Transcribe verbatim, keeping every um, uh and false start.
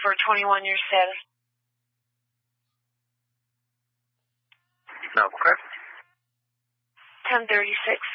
for twenty-one year status. No, correct? ten thirty-six.